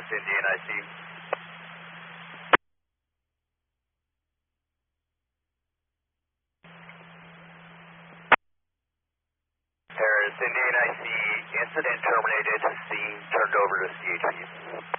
Paris, Indian IC. Paris, Indian IC, incident terminated, scene turned over to CHP.